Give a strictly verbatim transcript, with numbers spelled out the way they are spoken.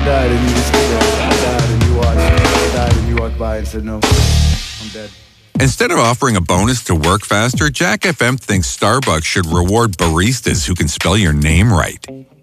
died and you just sit there. I died and you watched. I died and you walked by and said, no, I'm dead. Instead of offering a bonus to work faster, Jack F M thinks Starbucks should reward baristas who can spell your name right.